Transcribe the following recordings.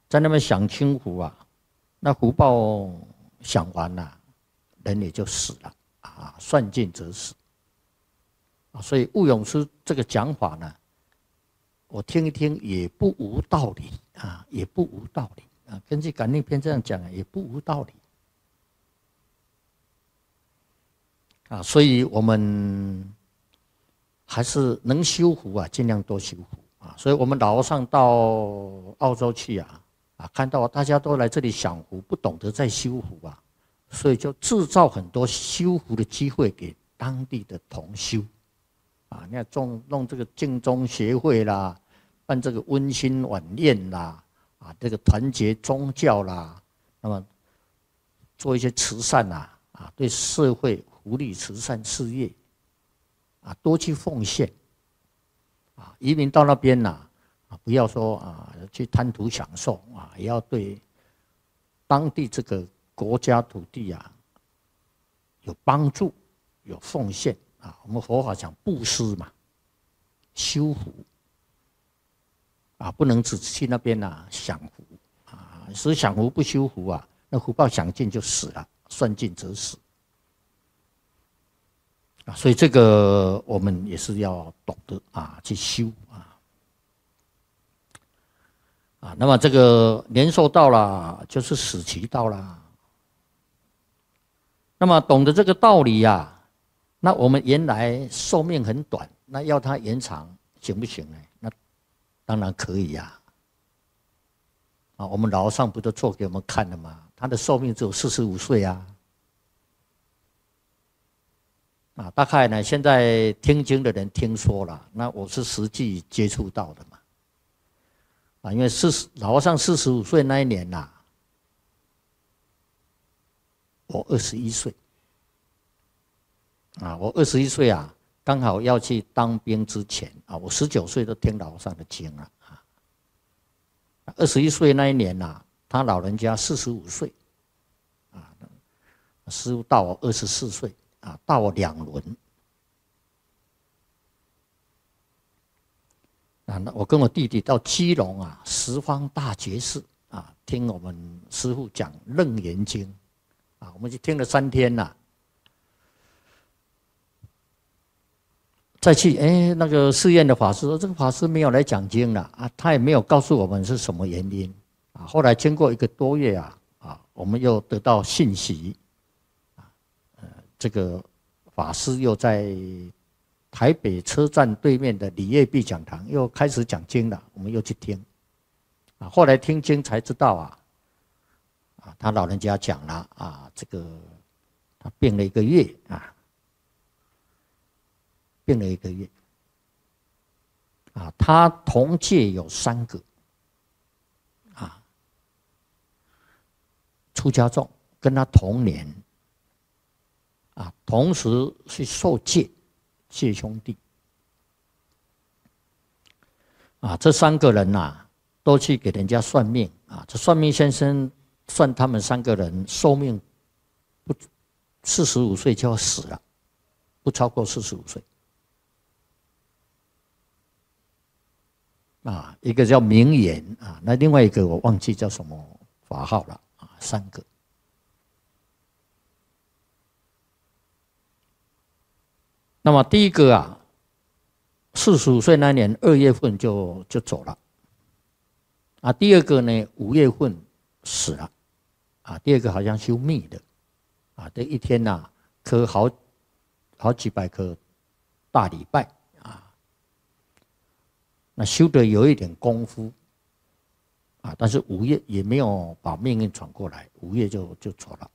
在那边享清福啊，那福报享完了，人也就死了啊，算尽则死啊。所以悟永师这个讲法呢，我听一听也不无道理啊，也不无道理啊。根据《感应篇》这样讲啊，也不无道理啊。所以我们还是能修福啊，尽量多修福啊。所以我们老和尚到澳洲去啊，看到大家都来这里享福，不懂得在修福啊，所以就制造很多修福的机会给当地的同修啊。你看弄这个净宗协会啦，办这个温馨晚宴啦，啊，这个团结宗教啦，那么做一些慈善啦，啊，对社会福利慈善事业啊，多去奉献啊。移民到那边呐，不要说去贪图享受啊，也要对当地这个国家土地啊有帮助、有奉献啊。我们佛法讲布施嘛，修福啊，不能只去那边享福啊，只享福不修福啊，那福报享尽就死了，算尽则死啊。所以这个我们也是要懂得去修那么这个年寿到了，就是死期到了。那么懂得这个道理那我们原来寿命很短，那要它延长行不行呢？那当然可以我们老和尚不都做给我们看了吗？他的寿命只有45岁大概呢，现在听经的人听说了，那我是实际接触到的嘛。因为老和尚45岁那一年我21岁我21岁刚好要去当兵之前我19岁都听老和尚的经了21岁那一年他老人家45岁师父大我24岁大我2轮那我跟我弟弟到基隆十方大觉寺听我们师父讲《楞严经》我们就听了3天再去那个寺院的法师说这个法师没有来讲经了他也没有告诉我们是什么原因后来经过1个多月我们又得到信息这个法师又在台北车站对面的李业碧讲堂又开始讲经了，我们又去听后来听经才知道他老人家讲了这个他病了1个月病了1个月他同届有3个出家众跟他同年同时去受戒兄弟这3个人都去给人家算命这算命先生算他们3个人寿命不45岁就要死了，不超过45岁一个叫明言那另外一个我忘记叫什么法号了3个。那么第一个45岁那年2月份就走了第二个呢5月份死了第二个好像修密的这一天磕好几百颗大礼拜那修得有一点功夫但是5月也没有把命运转过来，5月就走了。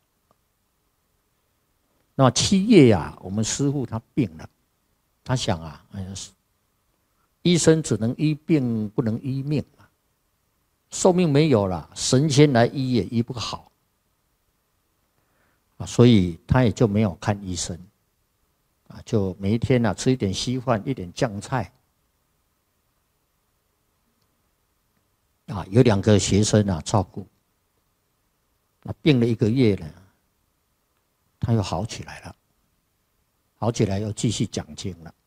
那么7月我们师父他病了，他想医生只能医病不能医命寿命没有了，神仙来医也医不好所以他也就没有看医生就每一天吃一点稀饭一点酱菜有2个学生照顾病了1个月了，他又好起来了，好起来又继续讲经了